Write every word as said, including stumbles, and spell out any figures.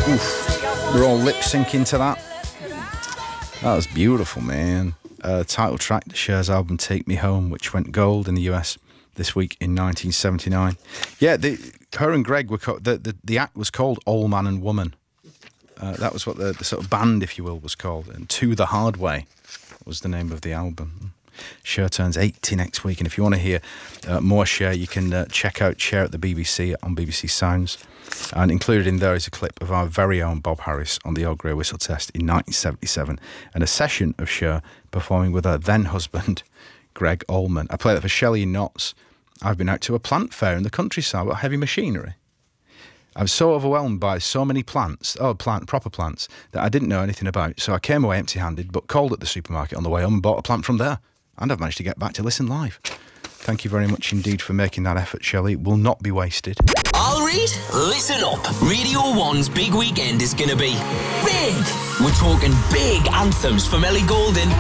Oof. We're all lip syncing to that. That was beautiful, man. Uh, title track to Cher's album Take Me Home, which went gold in the U S this week in nineteen seventy-nine. Yeah, the, her and Greg were co- the, the the act was called All Man and Woman. Uh, that was what the, the sort of band, if you will, was called. And To the Hard Way was the name of the album. Cher turns eighty next week, and if you want to hear uh, more Cher, you can uh, check out Cher at the B B C on B B C Sounds. And included in there is a clip of our very own Bob Harris on the Old Grey Whistle Test in nineteen seventy-seven, and a session of Cher performing with her then husband, Greg Allman. I play that for Shelley Knotts. I've been out to a plant fair in the countryside with heavy machinery. I was so overwhelmed by so many plants, oh, plant, proper plants, that I didn't know anything about. So I came away empty-handed, but called at the supermarket on the way home and bought a plant from there. And I've managed to get back to listen live. Thank you very much indeed for making that effort, Shelley. It will not be wasted. I'll read. Listen up. Radio One's big weekend is going to be big. We're talking big anthems from Ellie Goulding.